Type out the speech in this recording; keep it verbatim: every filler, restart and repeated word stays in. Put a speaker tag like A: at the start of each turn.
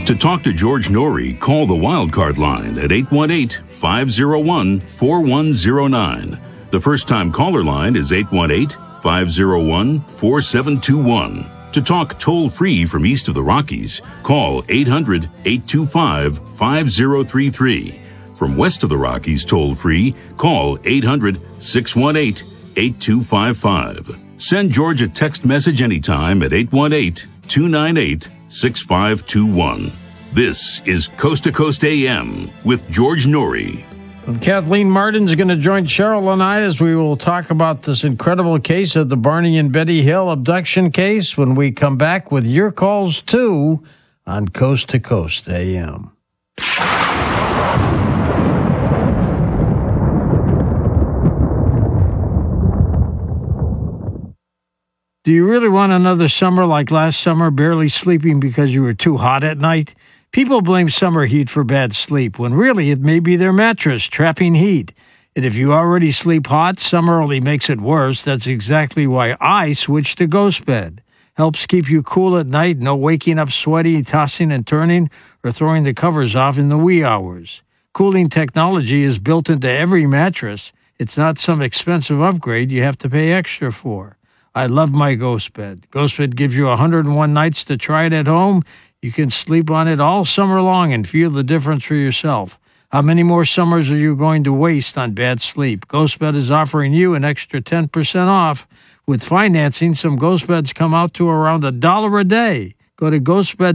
A: To talk to George Norrie, call the Wildcard line at eight one eight, five oh one, four one oh nine. The first-time caller line is eight one eight, five oh one, four seven two one. To talk toll-free from east of the Rockies, call eight hundred, eight two five, five oh three three. From west of the Rockies toll-free, call eight hundred, six one eight, eight two five five. Send George a text message anytime at eight one eight, two nine eight, six five two one. This is Coast to Coast A M with George Norrie.
B: Kathleen Martin's going to join Cheryl and I as we will talk about this incredible case of the Barney and Betty Hill abduction case when we come back with your calls, too, on Coast to Coast A M. Do you really want another summer like last summer, barely sleeping because you were too hot at night? People blame summer heat for bad sleep, when really it may be their mattress trapping heat. And if you already sleep hot, summer only makes it worse. That's exactly why I switched to Ghost Bed. Helps keep you cool at night, no waking up sweaty, tossing and turning, or throwing the covers off in the wee hours. Cooling technology is built into every mattress. It's not some expensive upgrade you have to pay extra for. I love my Ghost Bed. Ghost Bed gives you one hundred one nights to try it at home. You can sleep on it all summer long and feel the difference for yourself. How many more summers are you going to waste on bad sleep? Ghost Bed is offering you an extra ten percent off. With financing, some Ghost Beds come out to around a dollar a day. Go to Ghost Bed.